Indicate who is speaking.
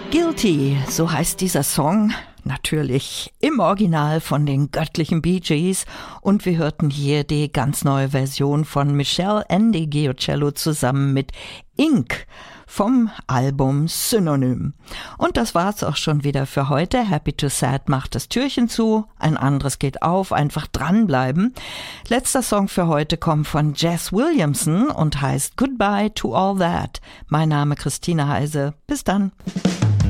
Speaker 1: Guilty, so heißt dieser Song, natürlich im Original von den göttlichen Bee Gees, und wir hörten hier die ganz neue Version von Michelle Ndegeocello zusammen mit Ink vom Album Synonym. Und das war's auch schon wieder für heute. Happy to Sad macht das Türchen zu, ein anderes geht auf, einfach dranbleiben. Letzter Song für heute kommt von Jess Williamson und heißt Goodbye to All That. Mein Name Christine Heise. Bis dann.